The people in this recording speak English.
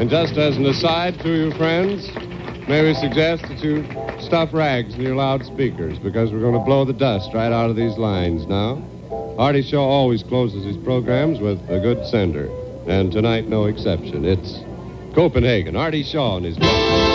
And just as an aside to you friends, may we suggest that you stuff rags in your loudspeakers because we're going to blow the dust right out of these lines now. Artie Shaw always closes his programs with a good sender, and tonight no exception. It's Copenhagen. Artie Shaw and his